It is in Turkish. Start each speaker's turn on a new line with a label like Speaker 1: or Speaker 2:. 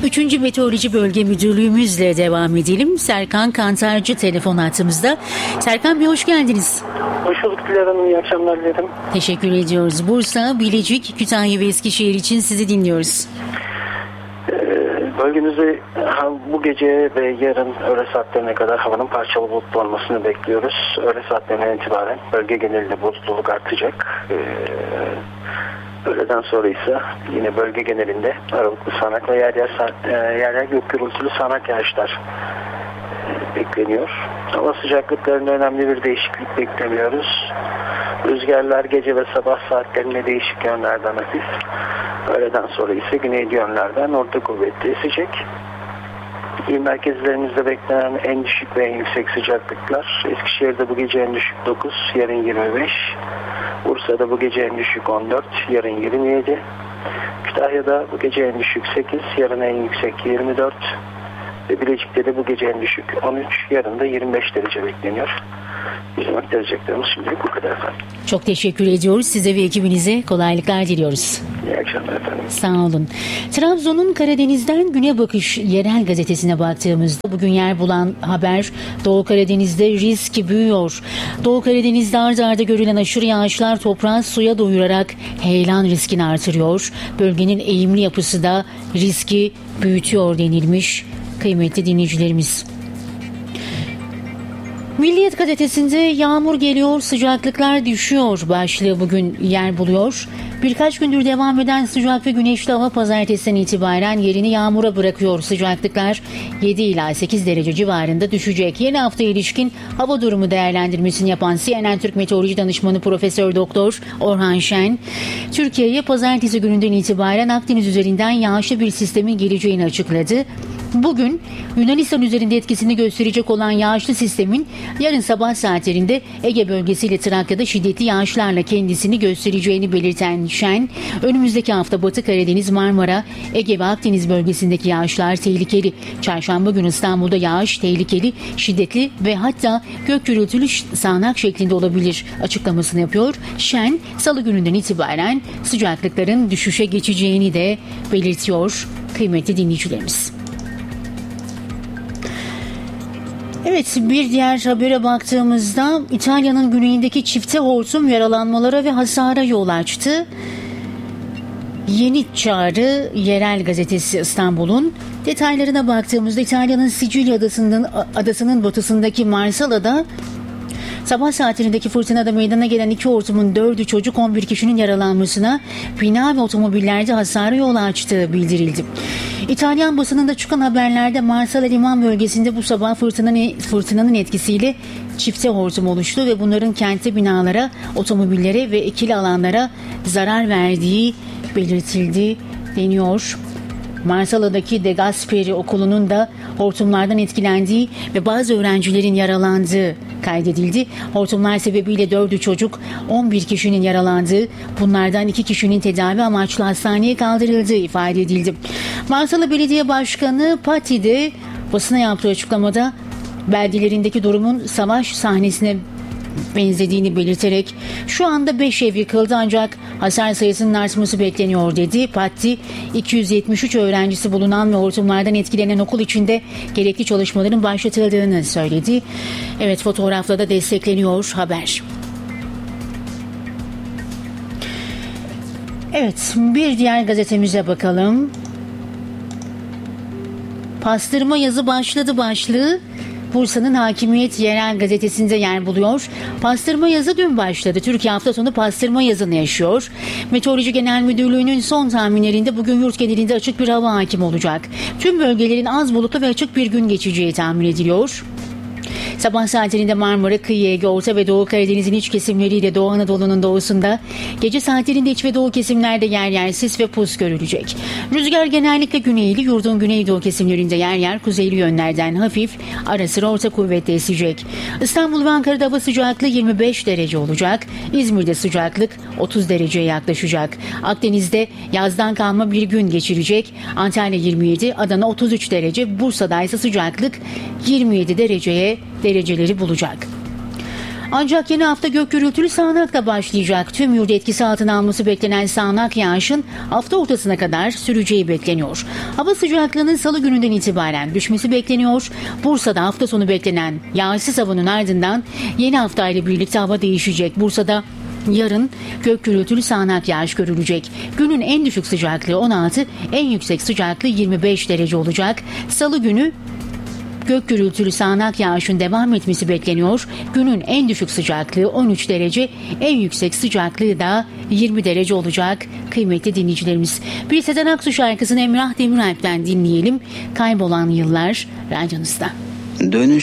Speaker 1: 3. Meteoroloji Bölge Müdürlüğümüzle devam edelim. Serkan Kantarcı telefon hattımızda. Serkan Bey, hoş geldiniz.
Speaker 2: Hoş bulduk Dilara Hanım. İyi akşamlar dilerim.
Speaker 1: Teşekkür ediyoruz. Bursa, Bilecik, Kütahya ve Eskişehir için sizi dinliyoruz.
Speaker 2: Bölgemizde bu gece ve yarın öğle saatlerine kadar havanın parçalı bulutlu olmasını bekliyoruz. Öğle saatlerinden itibaren bölge genelinde bulutluluk artacak. Öğleden sonra ise yine bölge genelinde aralıklı sağanak ve yer yer gök gürültülü sağanak yağışlar bekleniyor. Hava sıcaklıklarında önemli bir değişiklik beklemiyoruz. Rüzgarlar gece ve sabah saatlerinde değişik yönlerden hafif. Öğleden sonra ise güneyli yönlerden orta kuvvetli esecek. İl merkezlerimizde beklenen en düşük ve en yüksek sıcaklıklar: Eskişehir'de bu gece en düşük 9, yarın 25. Bursa'da bu gece en düşük 14, yarın 27. Kütahya'da bu gece en düşük 8, yarın en yüksek 24. Ve Bilecik'te de bu gece en düşük 13, yarın da 25 derece bekleniyor. Bizim aktaracaklarımız şimdilik bu kadar efendim.
Speaker 1: Çok teşekkür ediyoruz. Size ve ekibinize kolaylıklar diliyoruz.
Speaker 2: İyi akşamlar efendim.
Speaker 1: Sağ olun. Trabzon'un Karadeniz'den Güne Bakış yerel gazetesine baktığımızda bugün yer bulan haber: Doğu Karadeniz'de risk büyüyor. Doğu Karadeniz'de ard arda görülen aşırı yağışlar toprağı suya doyurarak heyelan riskini artırıyor. Bölgenin eğimli yapısı da riski büyütüyor denilmiş kıymetli dinleyicilerimiz. Milliyet gazetesinde yağmur geliyor, sıcaklıklar düşüyor başlığı bugün yer buluyor. Birkaç gündür devam eden sıcak ve güneşli hava pazartesinden itibaren yerini yağmura bırakıyor. Sıcaklıklar 7 ila 8 derece civarında düşecek. Yeni haftaya ilişkin hava durumu değerlendirmesini yapan CNN Türk Meteoroloji Danışmanı Profesör Doktor Orhan Şen, Türkiye'ye pazartesi gününden itibaren Akdeniz üzerinden yağışlı bir sistemin geleceğini açıkladı. Bugün Yunanistan üzerinde etkisini gösterecek olan yağışlı sistemin yarın sabah saatlerinde Ege bölgesiyle Trakya'da şiddetli yağışlarla kendisini göstereceğini belirten Şen, önümüzdeki hafta Batı Karadeniz, Marmara, Ege ve Akdeniz bölgesindeki yağışlar tehlikeli. Çarşamba günü İstanbul'da yağış tehlikeli, şiddetli ve hatta gök gürültülü sağanak şeklinde olabilir açıklamasını yapıyor. Şen, Salı gününden itibaren sıcaklıkların düşüşe geçeceğini de belirtiyor kıymetli dinleyicilerimiz. Evet, bir diğer habere baktığımızda İtalya'nın güneyindeki çifte hortum yaralanmalara ve hasara yol açtı. Yeni Çağrı yerel gazetesi İstanbul'un detaylarına baktığımızda İtalya'nın Sicilya adasının batısındaki Marsala'da sabah saatlerindeki fırtınada meydana gelen 2 hortumun 4'ü çocuk, 11 kişinin yaralanmasına, bina ve otomobillerde hasara yol açtığı bildirildi. İtalyan basınında çıkan haberlerde Marsala liman bölgesinde bu sabah fırtınanın etkisiyle çifte hortum oluştu ve bunların kentte binalara, otomobillere ve ekili alanlara zarar verdiği belirtildi deniyor. Marsala'daki De Gasperi okulunun da hortumlardan etkilendiği ve bazı öğrencilerin yaralandığı kaydedildi. Hortumlar sebebiyle 4'ü çocuk, 11 kişinin yaralandığı, bunlardan 2 kişinin tedavi amaçlı hastaneye kaldırıldığı ifade edildi. Marsala Belediye Başkanı Patti de basına yaptığı açıklamada beldelerindeki durumun savaş sahnesine benzediğini belirterek şu anda 5 ev yıkıldı ancak hasar sayısının artması bekleniyor dedi. Patti, 273 öğrencisi bulunan ve hortumlardan etkilenen okul içinde gerekli çalışmaların başlatıldığını söyledi. Evet, fotoğrafla da destekleniyor haber. Evet, bir diğer gazetemize bakalım. Pastırma yazı başladı başlığı Bursa'nın Hakimiyet Yerel Gazetesi'nde yer buluyor. Pastırma yazı dün başladı. Türkiye hafta sonu pastırma yazını yaşıyor. Meteoroloji Genel Müdürlüğü'nün son tahminlerinde bugün yurt genelinde açık bir hava hakim olacak. Tüm bölgelerin az bulutlu ve açık bir gün geçeceği tahmin ediliyor. Sabah saatlerinde Marmara, Kıyı Ege, Orta ve Doğu Karadeniz'in iç kesimleriyle Doğu Anadolu'nun doğusunda, gece saatlerinde iç ve doğu kesimlerde yer yer sis ve pus görülecek. Rüzgar genellikle güneyli, yurdun güneydoğu kesimlerinde yer yer kuzeyli yönlerden hafif, ara sıra orta kuvvetle esecek. İstanbul ve Ankara'da hava sıcaklığı 25 derece olacak. İzmir'de sıcaklık 30 dereceye yaklaşacak. Akdeniz'de yazdan kalma bir gün geçirecek. Antalya 27, Adana 33 derece, Bursa'da ise sıcaklık 27 dereceleri bulacak. Ancak yeni hafta gök gürültülü sağanakla başlayacak. Tüm yurdu etkisi altına alması beklenen sağanak yağışın hafta ortasına kadar süreceği bekleniyor. Hava sıcaklığının salı gününden itibaren düşmesi bekleniyor. Bursa'da hafta sonu beklenen yağışsız havanın ardından yeni hafta ile birlikte hava değişecek. Bursa'da yarın gök gürültülü sağanak yağış görülecek. Günün en düşük sıcaklığı 16, en yüksek sıcaklığı 25 derece olacak. Salı günü gök gürültülü sağanak yağışın devam etmesi bekleniyor. Günün en düşük sıcaklığı 13 derece, en yüksek sıcaklığı da 20 derece olacak. Kıymetli dinleyicilerimiz, bir Sezen Aksu şarkısını Emrah Demiralp'ten dinleyelim. Kaybolan Yıllar radyonuzda.
Speaker 3: Dönüş